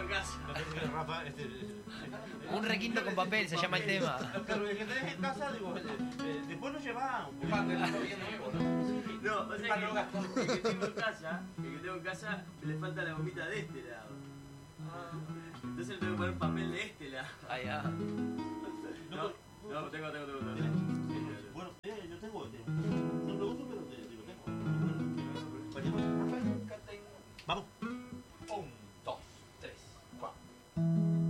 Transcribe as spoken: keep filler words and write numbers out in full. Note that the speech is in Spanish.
casa. Rafa, este, Un requinto con papel se llama el tema. Claro, el que tenés en casa, digo, eh, eh, después lo llevas. No, o sea que el que tengo en casa, el que tengo en casa le falta la gomita de este lado. Entonces le tengo que poner papel de este lado. Ahí va. No, no, tengo, tengo, tengo, tengo. Bueno, eh, yo tengo este. No lo uso, pero te digo, tengo. Vamos.